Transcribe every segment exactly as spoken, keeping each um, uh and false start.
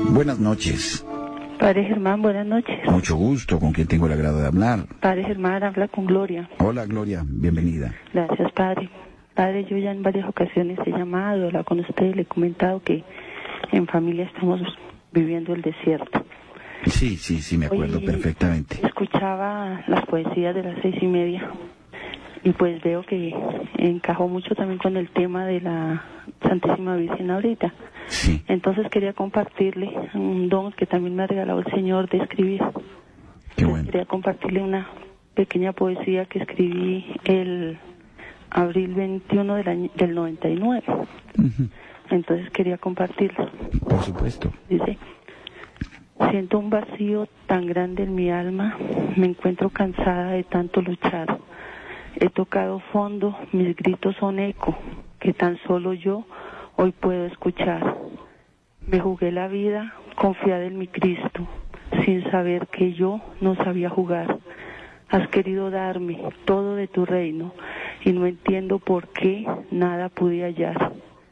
Buenas noches. Padre Germán, buenas noches. Mucho gusto, ¿con quien tengo el agrado de hablar? Padre Germán, habla con Gloria. Hola, Gloria, bienvenida. Gracias, Padre. Padre, yo ya en varias ocasiones he llamado, hablado con usted, le he comentado que en familia estamos viviendo el desierto. Sí, sí, sí, me acuerdo Hoy perfectamente. Escuchaba las poesías de las seis y media y pues veo que encajó mucho también con el tema de la Santísima Virgen ahorita. Sí. Entonces quería compartirle un don que también me ha regalado el Señor de escribir. Qué bueno. Quería compartirle una pequeña poesía que escribí el abril veintiuno del, año, del noventa y nueve. Uh-huh. Entonces quería compartirla. Por supuesto. Dice: siento un vacío tan grande en mi alma, me encuentro cansada de tanto luchar. He tocado fondo, mis gritos son eco, que tan solo yo hoy puedo escuchar. Me jugué la vida confiada en mi Cristo, sin saber que yo no sabía jugar. Has querido darme todo de tu reino, y no entiendo por qué nada pude hallar.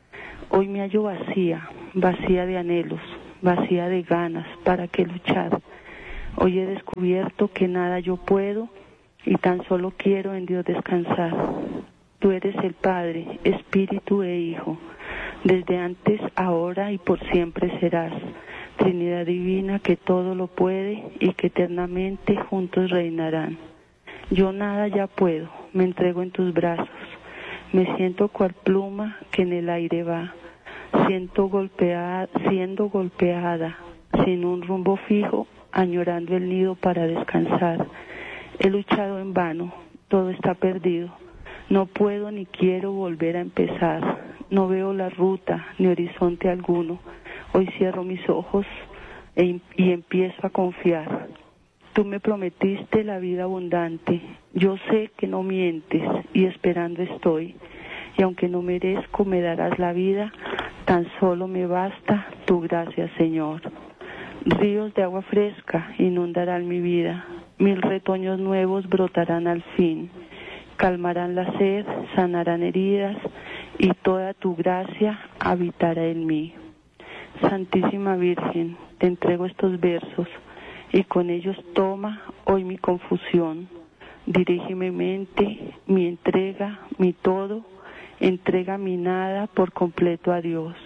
Hoy me hallo vacía, vacía de anhelos, vacía de ganas, ¿para qué luchar? Hoy he descubierto que nada yo puedo, y tan solo quiero en Dios descansar. Tú eres el Padre, Espíritu e Hijo, desde antes, ahora y por siempre serás. Trinidad divina que todo lo puede y que eternamente juntos reinarán. Yo nada ya puedo, me entrego en tus brazos. Me siento cual pluma que en el aire va. Siento golpeada, siendo golpeada, sin un rumbo fijo, añorando el nido para descansar. He luchado en vano, todo está perdido. No puedo ni quiero volver a empezar. No veo la ruta ni horizonte alguno. Hoy cierro mis ojos e, y empiezo a confiar. Tú me prometiste la vida abundante. Yo sé que no mientes y esperando estoy. Y aunque no merezco, me darás la vida. Tan solo me basta tu gracia, Señor. Ríos de agua fresca inundarán mi vida. Mil retoños nuevos brotarán al fin. Calmarán la sed, sanarán heridas, y toda tu gracia habitará en mí. Santísima Virgen, te entrego estos versos, y con ellos toma hoy mi confusión. Dirige mi mente, mi entrega, mi todo, entrega mi nada por completo a Dios.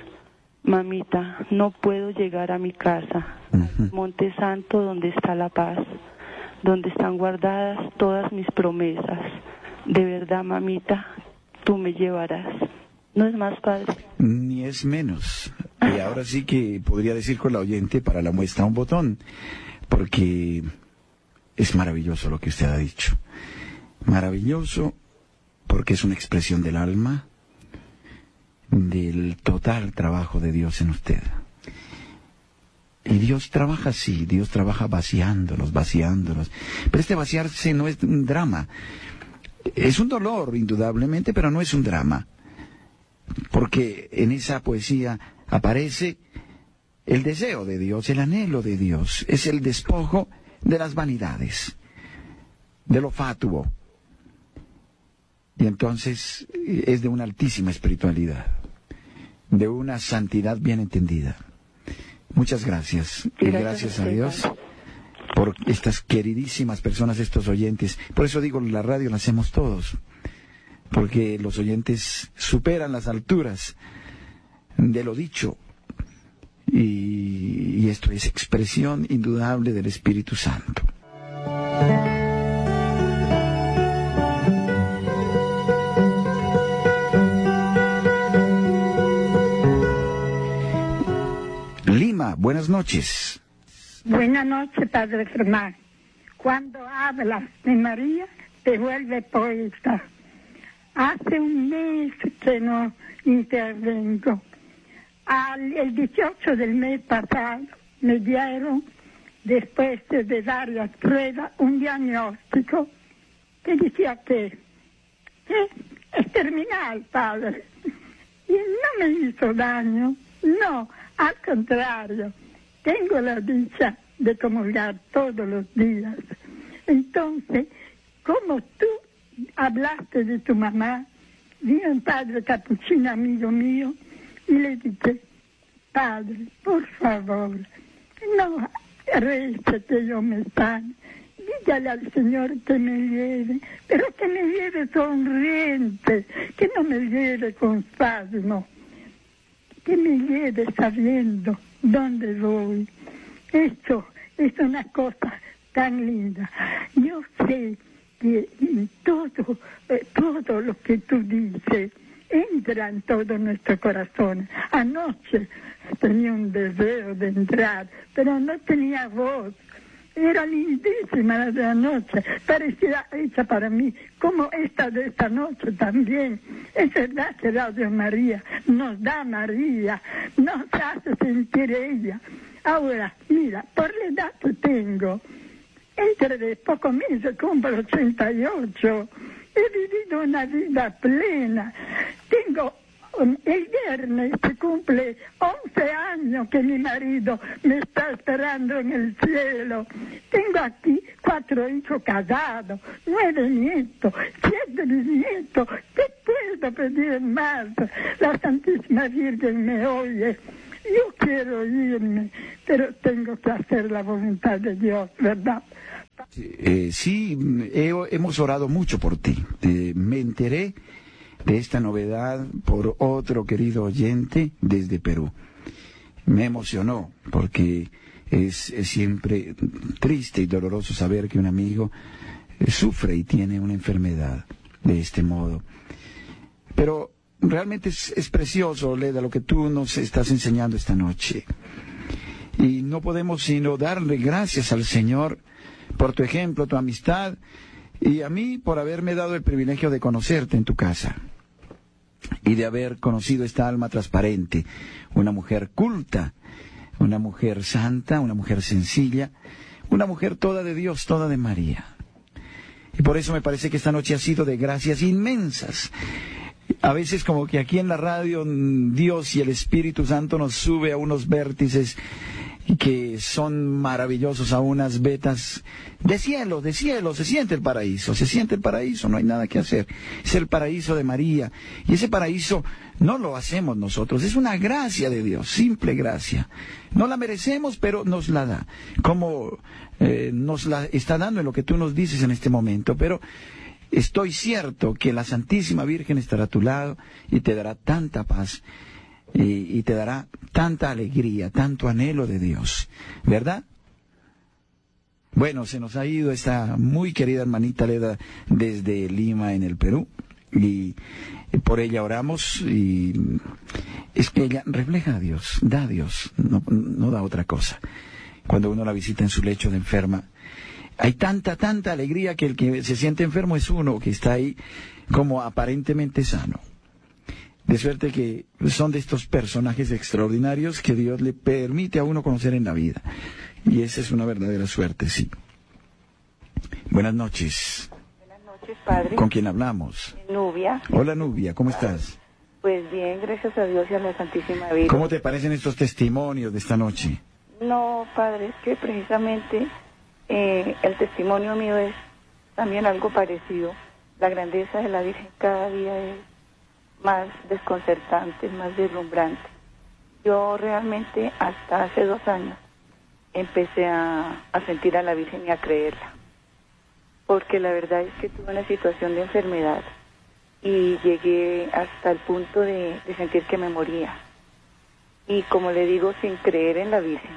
Mamita, no puedo llegar a mi casa, uh-huh. Monte Santo donde está la paz, donde están guardadas todas mis promesas. De verdad, mamita, tú me llevarás. ¿No es más, Padre? Ni es menos. Y ahora sí que podría decir con la oyente para la muestra un botón, porque es maravilloso lo que usted ha dicho. Maravilloso porque es una expresión del alma, del total trabajo de Dios en usted. Y Dios trabaja así, Dios trabaja vaciándolos, vaciándolos. Pero este vaciarse no es un drama. Es un dolor, indudablemente, pero no es un drama. Porque en esa poesía aparece el deseo de Dios, el anhelo de Dios. Es el despojo de las vanidades, de lo fatuo. Y entonces es de una altísima espiritualidad, de una santidad bien entendida. Muchas gracias. Y gracias a Dios por estas queridísimas personas, estos oyentes. Por eso digo, la radio la hacemos todos, porque los oyentes superan las alturas de lo dicho, y, y esto es expresión indudable del Espíritu Santo. Lima, buenas noches. Buenas noches, Padre Germán. Cuando hablas de María, te vuelve poeta. Hace un mes que no intervengo. Al, el dieciocho del mes pasado me dieron, después de varias pruebas, un diagnóstico que decía que, que es terminal, padre. Y no me hizo daño, no, al contrario. Tengo la dicha de comulgar todos los días. Entonces, como tú hablaste de tu mamá, vino un padre capuchino amigo mío y le dije, Padre, por favor, no rece que yo me sane. Dígale al Señor que me lleve, pero que me lleve sonriente, que no me lleve con espasmo, que me lleve sabiendo dónde voy. Esto es una cosa tan linda. Yo sé que todo, eh, todo lo que tú dices entra en todo nuestro corazón. Anoche tenía un deseo de entrar, pero no tenía voz. Era lindísima la de anoche, parecía hecha para mí, como esta de esta noche también. Es verdad que Radio María nos da María, nos hace sentir ella. Ahora, mira, por la edad que tengo, entre de pocos meses cumplo ochenta y ocho, he vivido una vida plena. Tengo, el viernes se cumple once años que mi marido me está esperando en el cielo. Tengo aquí cuatro hijos casados, nueve nietos, siete bisnietos. ¿Qué puedo pedir más? La Santísima Virgen me oye. Yo quiero irme, pero tengo que hacer la voluntad de Dios, ¿verdad? Eh, sí, he- hemos orado mucho por ti. Eh, me enteré de esta novedad por otro querido oyente desde Perú. Me emocionó porque es, es siempre triste y doloroso saber que un amigo eh, sufre y tiene una enfermedad de este modo. Pero realmente es, es precioso, Leda, lo que tú nos estás enseñando esta noche. Y no podemos sino darle gracias al Señor por tu ejemplo, tu amistad, y a mí por haberme dado el privilegio de conocerte en tu casa y de haber conocido esta alma transparente, una mujer culta, una mujer santa, una mujer sencilla, una mujer toda de Dios, toda de María. Y por eso me parece que esta noche ha sido de gracias inmensas. A veces como que aquí en la radio Dios y el Espíritu Santo nos sube a unos vértices que son maravillosos, a unas vetas de cielo, de cielo, se siente el paraíso, se siente el paraíso, no hay nada que hacer, es el paraíso de María, y ese paraíso no lo hacemos nosotros, es una gracia de Dios, simple gracia, no la merecemos, pero nos la da, como eh, nos la está dando en lo que tú nos dices en este momento, pero estoy cierto que la Santísima Virgen estará a tu lado y te dará tanta paz, Y, y te dará tanta alegría, tanto anhelo de Dios, ¿verdad? Bueno, se nos ha ido esta muy querida hermanita Leda desde Lima, en el Perú, y por ella oramos, y es que ella refleja a Dios, da a Dios, no, no da otra cosa. Cuando uno la visita en su lecho de enferma, hay tanta, tanta alegría que el que se siente enfermo es uno que está ahí como aparentemente sano. De suerte que son de estos personajes extraordinarios que Dios le permite a uno conocer en la vida. Y esa es una verdadera suerte, sí. Buenas noches. Buenas noches, padre. ¿Con quién hablamos? Nubia. Hola, Nubia, ¿cómo estás? Pues bien, gracias a Dios y a la Santísima Virgen. ¿Cómo te parecen estos testimonios de esta noche? No, padre, es que precisamente eh, el testimonio mío es también algo parecido. La grandeza de la Virgen cada día es más desconcertante, más deslumbrante. Yo realmente hasta hace dos años empecé a, a sentir a la Virgen y a creerla, porque la verdad es que tuve una situación de enfermedad y llegué hasta el punto de, de sentir que me moría, y como le digo, sin creer en la Virgen,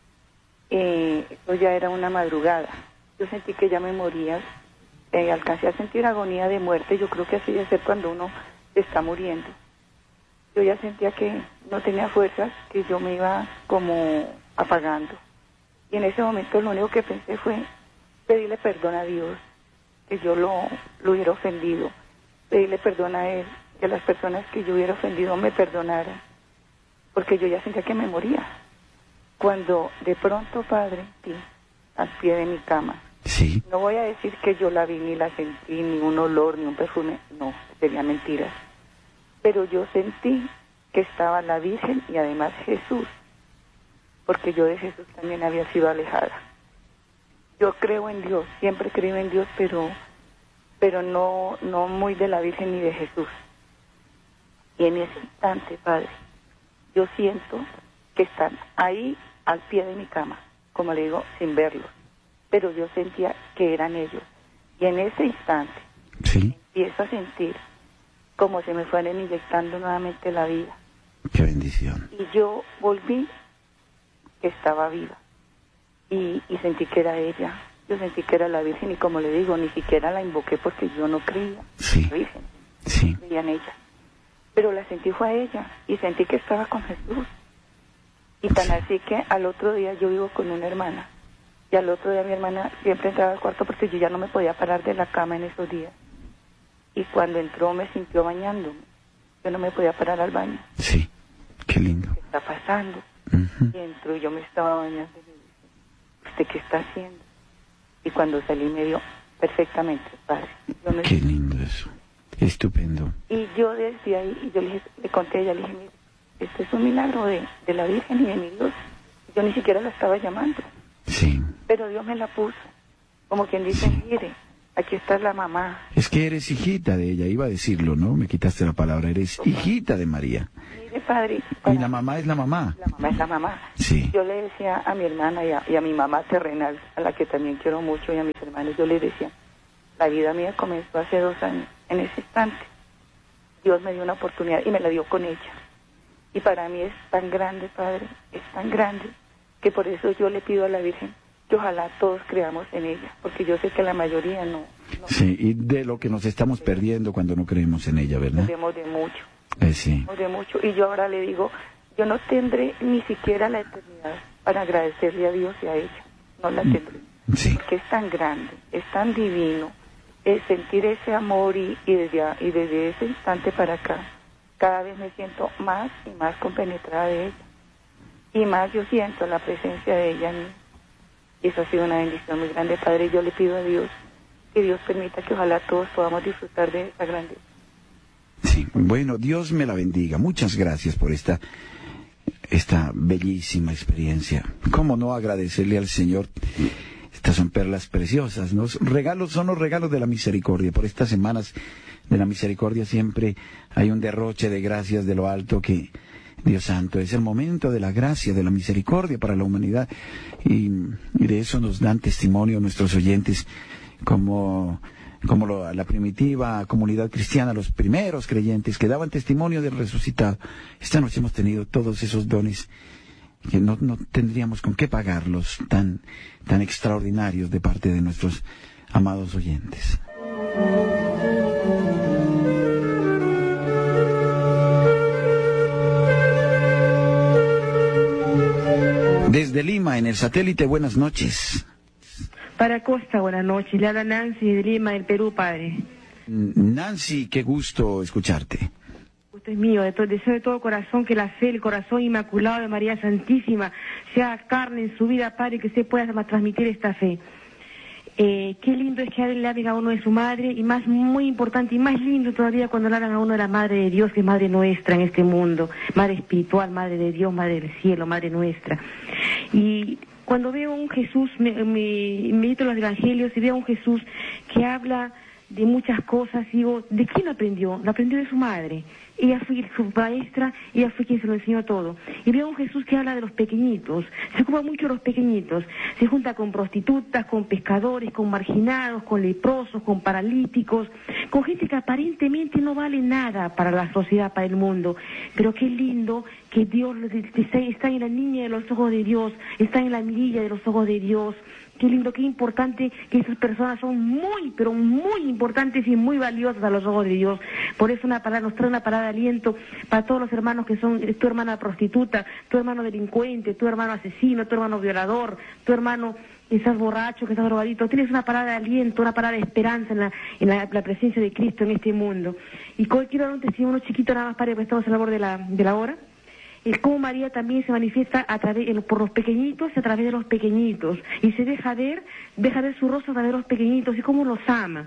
eh, eso ya era una madrugada, yo sentí que ya me moría, eh, alcancé a sentir agonía de muerte. Yo creo que así debe ser cuando uno está muriendo. Yo ya sentía que no tenía fuerzas, que yo me iba como apagando. Y en ese momento lo único que pensé fue pedirle perdón a Dios, que yo lo, lo hubiera ofendido, pedirle perdón a Él, que las personas que yo hubiera ofendido me perdonaran, porque yo ya sentía que me moría. Cuando de pronto, Padre, sí, al pie de mi cama, Sí. no voy a decir que yo la vi ni la sentí, ni un olor, ni un perfume, no, sería mentira. Pero yo sentí que estaba la Virgen y además Jesús, porque yo de Jesús también había sido alejada. Yo creo en Dios, siempre creo en Dios, pero, pero no, no muy de la Virgen ni de Jesús. Y en ese instante, Padre, yo siento que están ahí al pie de mi cama, como le digo, sin verlos. Pero yo sentía que eran ellos. Y en ese instante, sí, empiezo a sentir como si me fueran inyectando nuevamente la vida. Qué bendición. Y yo volví, que estaba viva. Y, y sentí que era ella. Yo sentí que era la Virgen y como le digo, ni siquiera la invoqué porque yo no creía sí. en la Virgen. Sí. Creía en ella. Pero la sentí fue a ella y sentí que estaba con Jesús. Y tan Sí. así que al otro día yo vivo con una hermana. Y al otro día mi hermana siempre entraba al cuarto porque yo ya no me podía parar de la cama en esos días. Y cuando entró me sintió bañándome. Yo no me podía parar al baño. Sí, qué lindo. ¿Qué está pasando? Uh-huh. Y entró y yo me estaba bañando. Y me dice, ¿usted qué está haciendo? Y cuando salí me vio perfectamente, padre. Yo no Qué lindo eso. Estupendo. Y yo desde ahí, y yo le, dije, le conté a ella, le dije, mire, este es un milagro de, de la Virgen y de mi Dios. Yo ni siquiera la estaba llamando. Sí. Pero Dios me la puso. Como quien dice, Sí. mire, aquí está la mamá. Es que eres hijita de ella, iba a decirlo, ¿no? Me quitaste la palabra, eres hijita de María. Mire, padre. Y para- la mamá es la mamá. La mamá es la mamá. Sí. Yo le decía a mi hermana y a, y a mi mamá terrenal, a la que también quiero mucho, y a mis hermanos, yo les decía, la vida mía comenzó hace dos años. En ese instante, Dios me dio una oportunidad y me la dio con ella. Y para mí es tan grande, Padre, es tan grande, que por eso yo le pido a la Virgen que ojalá todos creamos en ella, porque yo sé que la mayoría no. no Sí, y de lo que nos estamos perdiendo cuando no creemos en ella, ¿verdad? Sabemos de mucho, Eh, sí. sabemos de mucho. Y yo ahora le digo, yo no tendré ni siquiera la eternidad para agradecerle a Dios y a ella. No la tendré. Sí. Porque es tan grande, es tan divino, es sentir ese amor y, y, desde, a- y desde ese instante para acá, cada vez me siento más y más compenetrada de ella. Y más yo siento la presencia de ella en mí. Y eso ha sido una bendición muy grande, Padre. Yo le pido a Dios que Dios permita que ojalá todos podamos disfrutar de esa grandeza. Sí. Bueno, Dios me la bendiga. Muchas gracias por esta, esta bellísima experiencia. ¿Cómo no agradecerle al Señor? Estas son perlas preciosas, ¿no? Regalos son los regalos de la misericordia. Por estas semanas de la misericordia siempre hay un derroche de gracias de lo alto que, Dios santo, es el momento de la gracia, de la misericordia para la humanidad. Y, y de eso nos dan testimonio nuestros oyentes como, como lo, la primitiva comunidad cristiana, los primeros creyentes que daban testimonio del resucitado. Esta noche hemos tenido todos esos dones que no, no tendríamos con qué pagarlos, tan, tan extraordinarios de parte de nuestros amados oyentes. Desde Lima, en el satélite, buenas noches. Para Costa, buenas noches. Le habla Nancy de Lima, del Perú, padre. Nancy, qué gusto escucharte. Usted es mío, de todo, deseo de todo corazón que la fe, el corazón inmaculado de María Santísima sea carne en su vida, padre, que usted pueda transmitir esta fe. Eh, qué lindo es que le hablen a uno de su madre, y más, muy importante, y más lindo todavía cuando le hablan a uno de la Madre de Dios, que es Madre nuestra en este mundo, Madre espiritual, Madre de Dios, Madre del cielo, Madre nuestra. Y cuando veo un Jesús, me, me medito los evangelios y veo un Jesús que habla de muchas cosas, y digo, ¿de quién aprendió? Lo aprendió de su madre. Ella fue su maestra, ella fue quien se lo enseñó todo. Y veo un Jesús que habla de los pequeñitos, se ocupa mucho de los pequeñitos, se junta con prostitutas, con pescadores, con marginados, con leprosos, con paralíticos, con gente que aparentemente no vale nada para la sociedad, para el mundo. Pero qué lindo que Dios está, está en la niña de los ojos de Dios, está en la mirilla de los ojos de Dios. Qué lindo, qué importante que esas personas son muy, pero muy importantes y muy valiosas a los ojos de Dios. Por eso una palabra, nos trae una palabra de aliento para todos los hermanos que son tu hermana prostituta, tu hermano delincuente, tu hermano asesino, tu hermano violador, tu hermano que estás borracho, que estás drogadito. Tienes una palabra de aliento, una palabra de esperanza en la, en la, la presencia de Cristo en este mundo. Y quiero dar un testimonio chiquito nada más para que estamos a la hora de la, de la hora. Es como María también se manifiesta a través, por los pequeñitos y a través de los pequeñitos. Y se deja ver, deja ver su rostro a través de los pequeñitos y cómo los ama.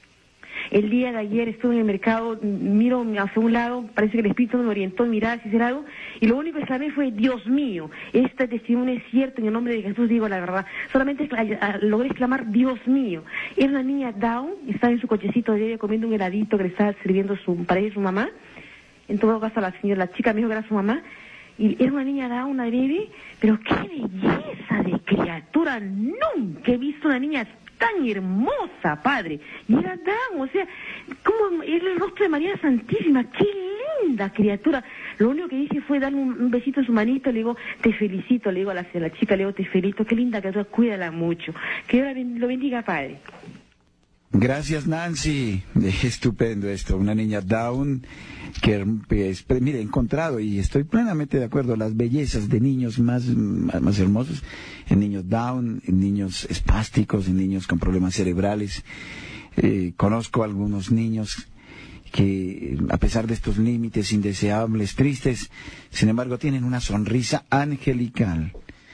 El día de ayer estuve en el mercado, miro hacia un lado, parece que el Espíritu me orientó a mirar hacia ese lado, y lo único que exclamé fue, Dios mío, este testimonio es cierto, en el nombre de Jesús digo la verdad. Solamente logré exclamar, Dios mío. Era una niña down, estaba en su cochecito de ella comiendo un heladito que le estaba sirviendo su, para ella su mamá. En todo caso, la señora, la chica me dijo que era su mamá. y era una niña Down, una bebé, pero qué belleza de criatura, nunca he visto una niña tan hermosa, padre, y era Down, o sea, como era el rostro de María Santísima, qué linda criatura. Lo único que hice fue darle un, un besito en su manito, le digo, te felicito, le digo a la, a la chica, le digo, te felicito, qué linda criatura, cuídala mucho, que Dios lo bendiga, padre. Gracias, Nancy. Estupendo esto. Una niña Down que, pues, mire, he encontrado, y estoy plenamente de acuerdo, las bellezas de niños más, más, más hermosos, en niños Down, en niños espásticos, en niños con problemas cerebrales. Eh, conozco algunos niños que, a pesar de estos límites indeseables, tristes, sin embargo, tienen una sonrisa angelical.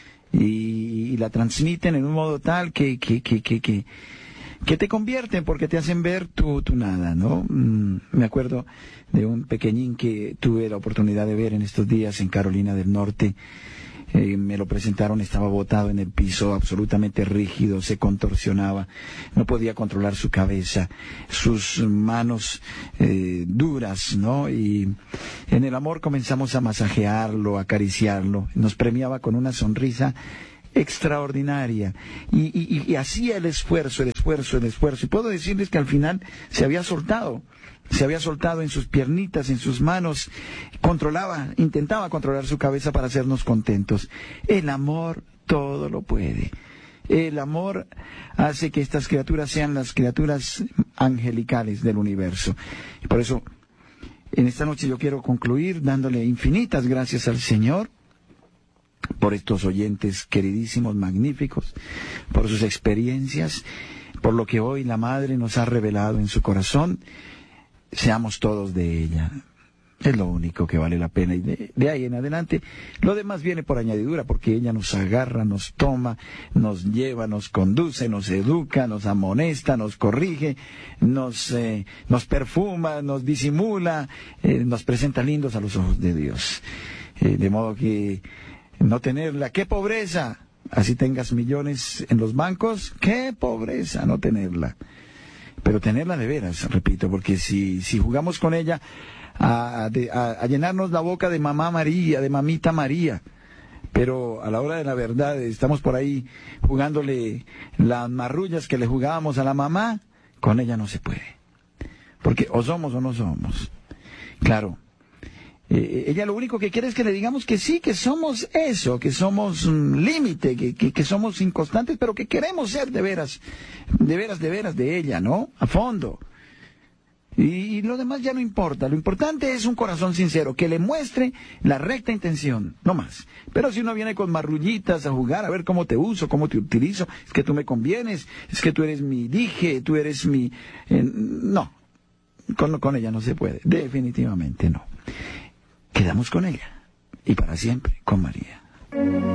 Y, y la transmiten en un modo tal que... que, que, que, que que te convierten porque te hacen ver tu, tu nada, ¿no? Mm, me acuerdo de un pequeñín que tuve la oportunidad de ver en estos días en Carolina del Norte. Eh, me lo presentaron, estaba botado en el piso, absolutamente rígido, se contorsionaba, no podía controlar su cabeza, sus manos eh, duras, ¿no? Y en el amor comenzamos a masajearlo, a acariciarlo, nos premiaba con una sonrisa extraordinaria, y, y, y hacía el esfuerzo, el esfuerzo, el esfuerzo, y puedo decirles que al final se había soltado, se había soltado en sus piernitas, en sus manos, controlaba, intentaba controlar su cabeza para hacernos contentos. El amor todo lo puede. El amor hace que estas criaturas sean las criaturas angelicales del universo. Y por eso, en esta noche yo quiero concluir dándole infinitas gracias al Señor por estos oyentes queridísimos, magníficos, por sus experiencias, por lo que hoy la Madre nos ha revelado en su corazón. Seamos todos de ella. Es lo único que vale la pena. Y de, de ahí en adelante, lo demás viene por añadidura, porque ella nos agarra, nos toma, nos lleva, nos conduce, nos educa, nos amonesta, nos corrige, nos, eh, nos perfuma, nos disimula, eh, nos presenta lindos a los ojos de Dios. Eh, de modo que no tenerla, ¡qué pobreza! Así tengas millones en los bancos, ¡qué pobreza no tenerla! Pero tenerla de veras, repito, porque si, si jugamos con ella a, a, a llenarnos la boca de mamá María, de mamita María, pero a la hora de la verdad estamos por ahí jugándole las marrullas que le jugábamos a la mamá, con ella no se puede. Porque o somos o no somos. Claro. Eh, ella lo único que quiere es que le digamos que sí, que somos eso, que somos un límite, que, que, que somos inconstantes, pero que queremos ser de veras, de veras, de veras de ella, ¿no? A fondo. Y, y lo demás ya no importa. Lo importante es un corazón sincero, que le muestre la recta intención, no más. Pero si uno viene con marrullitas a jugar, a ver cómo te uso, cómo te utilizo, es que tú me convienes, es que tú eres mi dije, tú eres mi... Eh, no, con, con ella no se puede, definitivamente no. Quedamos con ella, y para siempre, con María.